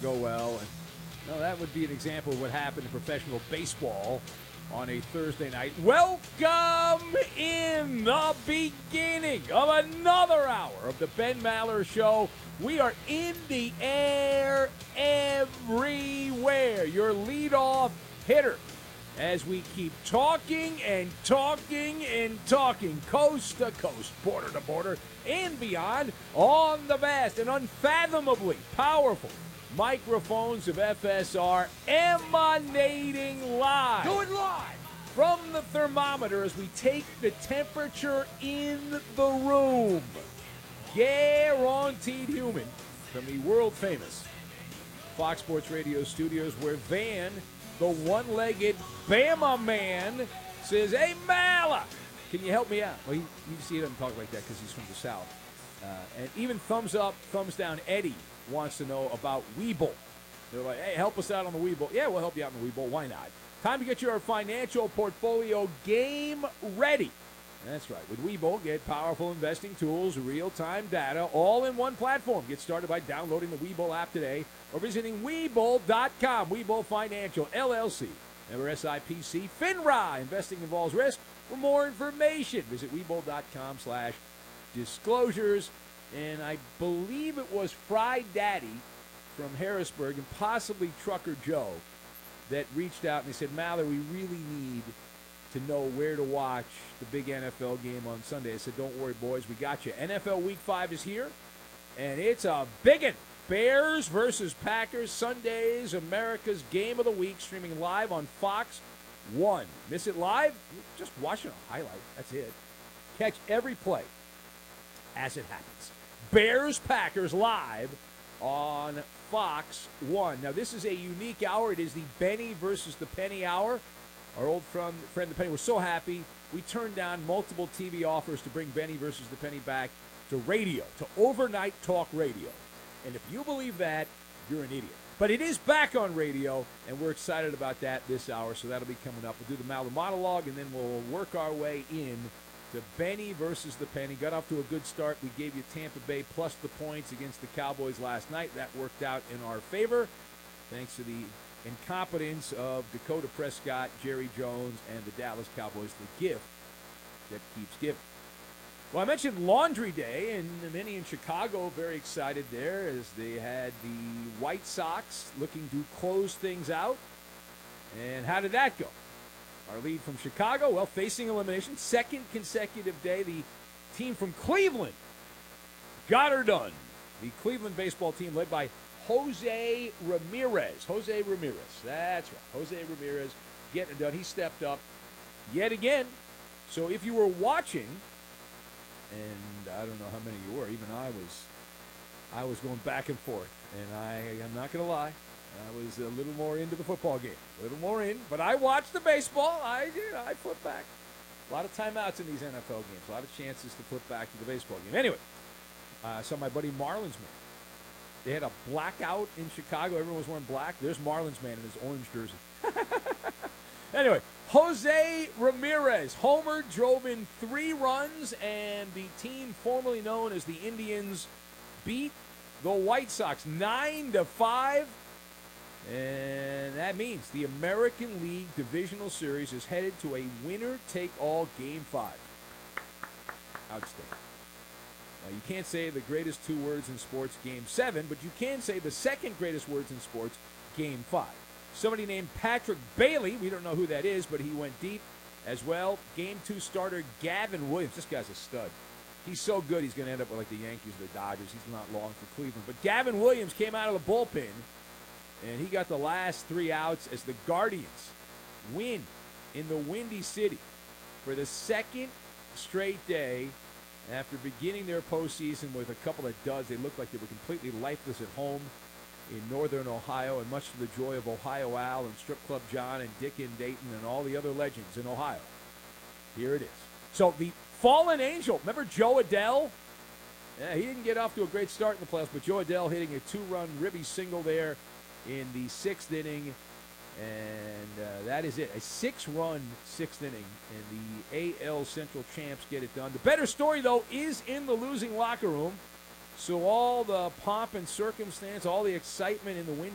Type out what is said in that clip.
go well. And no, that would be an example of what happened in professional baseball on a Thursday night. Welcome in the beginning of another hour of the Ben Maller Show. We are in the air everywhere. Your leadoff hitter. As we keep talking and talking and talking, coast to coast, border to border, and beyond, on the vast and unfathomably powerful microphones of FSR, emanating live. Do it live! From the thermometer as we take the temperature in the room. Guaranteed human from the world-famous Fox Sports Radio studios, where Van, the one-legged Bama man, says, "Hey, Mala, can you help me out?" Well, you see, he doesn't talk like that because he's from the South. And even thumbs up, thumbs down, Eddie wants to know about Webull. They're like, "Hey, help us out on the Webull." Yeah, we'll help you out on the Webull. Why not? Time to get your financial portfolio game ready. That's right. With Webull, get powerful investing tools, real-time data, all in one platform. Get started by downloading the Webull app today or visiting Webull.com. Webull Financial, LLC. Member SIPC. FINRA. Investing involves risk. For more information, visit Webull.com/disclosures. And I believe it was Fry Daddy from Harrisburg and possibly Trucker Joe that reached out and they said, "Maller, we really need to know where to watch the big NFL game on Sunday." I said, "Don't worry, boys, we got you." NFL Week 5 is here, and it's a biggin'. Bears versus Packers, Sundays, America's Game of the Week, streaming live on Fox 1. Miss it live? Just watching a highlight. That's it. Catch every play as it happens. Bears, Packers live on Fox 1. Now, this is a unique hour. It is the Benny versus the Penny hour. Our old friend, the Penny, was so happy. We turned down multiple TV offers to bring Benny versus the Penny back to radio, to overnight talk radio. And if you believe that, you're an idiot. But it is back on radio, and we're excited about that this hour, so that'll be coming up. We'll do the Maller monologue, and then we'll work our way in to Benny versus the Penny. Got off to a good start. We gave you Tampa Bay plus the points against the Cowboys last night. That worked out in our favor, thanks to the incompetence of Dakota Prescott, Jerry Jones, and the Dallas Cowboys, the gift that keeps giving. Well, I mentioned Laundry Day, and many in Chicago very excited there as they had the White Sox looking to close things out. And how did that go? Our lead from Chicago, well, facing elimination, second consecutive day, the team from Cleveland got her done. The Cleveland baseball team led by Jose Ramirez. Jose Ramirez, that's right. Jose Ramirez getting it done. He stepped up yet again. So if you were watching, and I don't know how many you were, even I was going back and forth. And I'm not going to lie, I was a little more into the football game. A little more in, but I watched the baseball. I flipped back. A lot of timeouts in these NFL games. A lot of chances to flip back to the baseball game. Anyway, I saw my buddy Marlins man. They had a blackout in Chicago. Everyone was wearing black. There's Marlins man in his orange jersey. Anyway, Jose Ramirez homered, drove in 3 runs, and the team formerly known as the Indians beat the White Sox 9-5. And that means the American League Divisional Series is headed to a winner-take-all Game 5. Outstanding. Now, you can't say the greatest 2 words in sports, Game 7, but you can say the second greatest words in sports, Game 5. Somebody named Patrick Bailey, we don't know who that is, but he went deep as well. Game 2 starter Gavin Williams. This guy's a stud. He's so good he's going to end up with like the Yankees or the Dodgers. He's not long for Cleveland. But Gavin Williams came out of the bullpen, and he got the last 3 outs as the Guardians win in the Windy City for the second straight day. After beginning their postseason with a couple of duds, they looked like they were completely lifeless at home in northern Ohio, and much to the joy of Ohio Al and Strip Club John and Dick in Dayton and all the other legends in Ohio. Here it is. So the fallen angel, remember Joe Adell? Yeah, he didn't get off to a great start in the playoffs, but Joe Adell hitting a 2-run ribby single there in the 6th inning. And that is it. A 6-run 6th inning, and the AL Central champs get it done. The better story, though, is in the losing locker room. So all the pomp and circumstance, all the excitement in the Windy